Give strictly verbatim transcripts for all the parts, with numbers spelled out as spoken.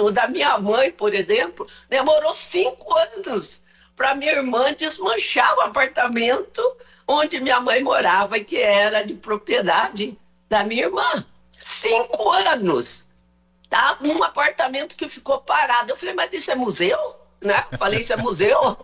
O da minha mãe, por exemplo, demorou cinco anos para minha irmã desmanchar o apartamento onde minha mãe morava, que era de propriedade da minha irmã. Cinco anos. Tá? Um apartamento que ficou parado. Eu falei, mas isso é museu? Né? Eu falei, isso é museu?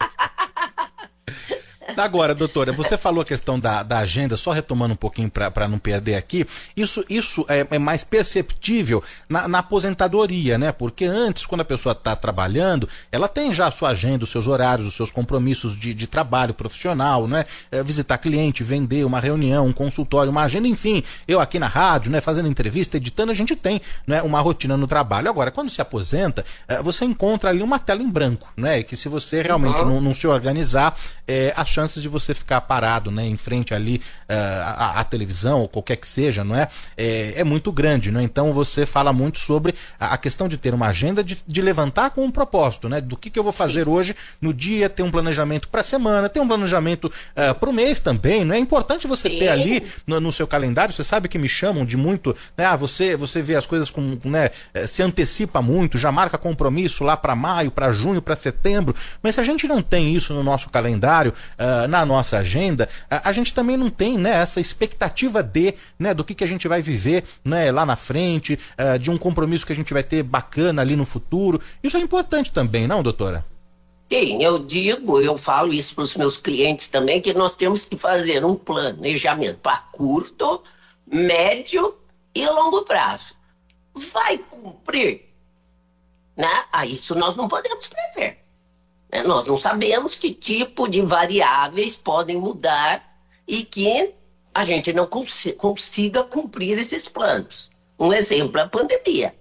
Agora, doutora, você falou a questão da, da agenda, só retomando um pouquinho para não perder aqui, isso, isso é, é mais perceptível na, na aposentadoria, né? Porque antes, quando a pessoa está trabalhando, ela tem já a sua agenda, os seus horários, os seus compromissos de, de trabalho profissional, né? É, visitar cliente, vender, uma reunião, um consultório, uma agenda, enfim. Eu aqui na rádio, né, fazendo entrevista, editando, a gente tem, né, uma rotina no trabalho. Agora, quando se aposenta, é, você encontra ali uma tela em branco, né? E que se você realmente não, não se organizar, é, a chance de você ficar parado, né, em frente ali uh, à, à televisão ou qualquer que seja, não é? É, é muito grande, né? Então você fala muito sobre a, a questão de ter uma agenda, de, de levantar com um propósito, né? Do que, que eu vou fazer Sim. hoje no dia, ter um planejamento para a semana, ter um planejamento uh, para o mês também, não é? É importante você Sim. ter ali no, no seu calendário. Você sabe que me chamam de muito, né? Ah, você, você vê as coisas com, né, se antecipa muito, já marca compromisso lá para maio, para junho, para setembro, mas se a gente não tem isso no nosso calendário, uh, na nossa agenda, a, a gente também não tem, né, essa expectativa de, né, do que, que a gente vai viver, né, lá na frente, uh, de um compromisso que a gente vai ter bacana ali no futuro. Isso é importante também, não, doutora? Sim, eu digo, eu falo isso para os meus clientes também, que nós temos que fazer um planejamento para curto, médio e longo prazo. Vai cumprir? Né? A isso nós não podemos prever. Nós não sabemos que tipo de variáveis podem mudar e que a gente não cons- consiga cumprir esses planos. Um exemplo é a pandemia.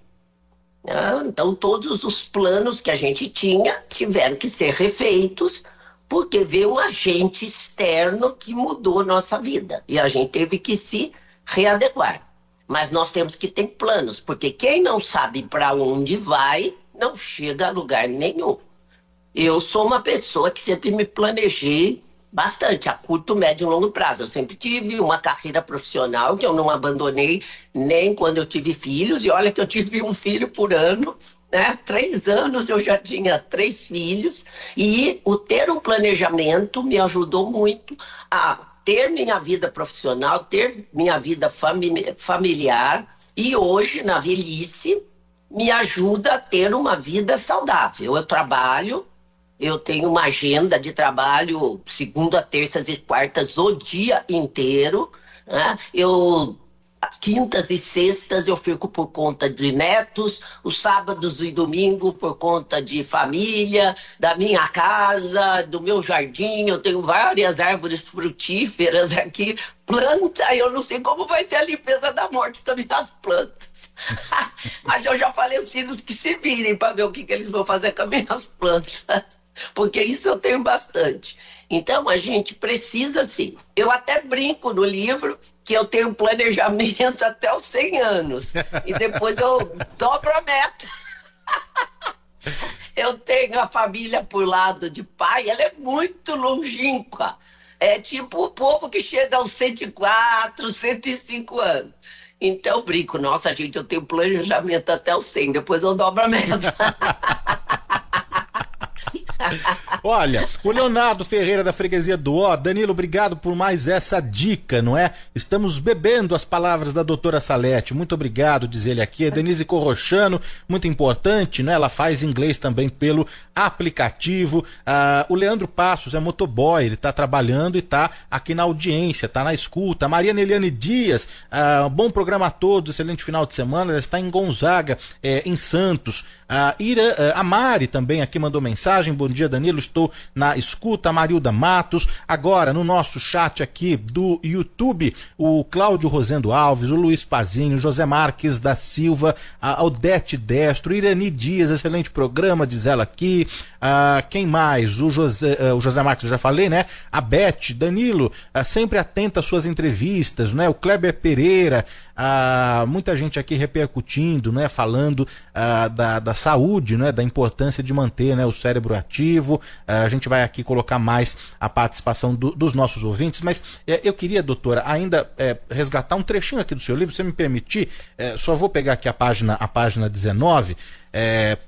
Então, todos os planos que a gente tinha tiveram que ser refeitos porque veio um agente externo que mudou nossa vida e a gente teve que se readequar. Mas nós temos que ter planos, porque quem não sabe para onde vai não chega a lugar nenhum. Eu sou uma pessoa que sempre me planejei bastante, a curto, médio e longo prazo. Eu sempre tive uma carreira profissional que eu não abandonei nem quando eu tive filhos. E olha que eu tive um filho por ano, né? Três anos eu já tinha três filhos. E o ter um planejamento me ajudou muito a ter minha vida profissional, ter minha vida fami- familiar. E hoje, na velhice, me ajuda a ter uma vida saudável. Eu trabalho. Eu tenho uma agenda de trabalho segunda, terças e quartas o dia inteiro. Né? Eu, quintas e sextas eu fico por conta de netos, os sábados e domingo por conta de família, da minha casa, do meu jardim. Eu tenho várias árvores frutíferas aqui. Planta, eu não sei como vai ser a limpeza da morte das minhas plantas. Mas eu já falei aos filhos que se virem para ver o que, que eles vão fazer com as minhas plantas. Porque isso eu tenho bastante. Então, a gente precisa, sim. Eu até brinco no livro que eu tenho planejamento até os cem anos. E depois eu dobro a meta. Eu tenho a família por lado de pai, ela é muito longínqua. É tipo o povo que chega aos cento e quatro, cento e cinco anos. Então, eu brinco. Nossa, gente, eu tenho planejamento até os cem. Depois eu dobro a meta. Olha, o Leonardo Ferreira da Freguesia do Ó, Danilo, obrigado por mais essa dica, não é? Estamos bebendo as palavras da doutora Salete, muito obrigado, diz ele aqui. A Denise Corrochano, muito importante, né? Ela faz inglês também pelo aplicativo. Ah, o Leandro Passos é motoboy, ele está trabalhando e está aqui na audiência, está na escuta. A Maria Neliane Dias, ah, bom programa a todos, excelente final de semana, ela está em Gonzaga, é, em Santos. A, Ira, a Mari também aqui mandou mensagem, bom dia Danilo, estou na escuta. A Marilda Matos, agora no nosso chat aqui do YouTube, o Cláudio Rosendo Alves, o Luiz Pazinho, José Marques da Silva, a Odete Destro, Irani Dias, excelente programa, diz ela aqui. Ah, quem mais? O José, uh, o José Marques, eu já falei, né? A Beth, Danilo, uh, sempre atenta às suas entrevistas, né? O Kleber Pereira, uh, muita gente aqui repercutindo, né? Falando uh, da, da saúde, né? Da importância de manter, né? O cérebro ativo. Uh, a gente vai aqui colocar mais a participação do, dos nossos ouvintes, mas eh, eu queria, doutora, ainda eh, resgatar um trechinho aqui do seu livro, se você me permitir, eh, só vou pegar aqui a página, a página dezenove, É,